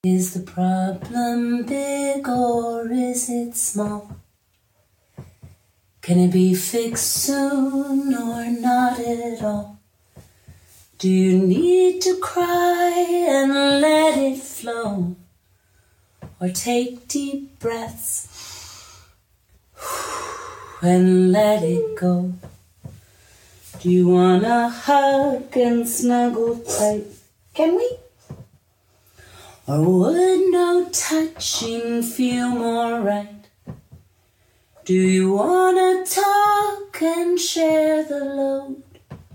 Is the problem big or is it small? Can it be fixed soon or not at all? Do you need to cry and let it flow? Or take deep breaths and let it go? Do you wanna hug and snuggle tight? Can we? Or would no touching feel more right? Do you wanna talk and share the load?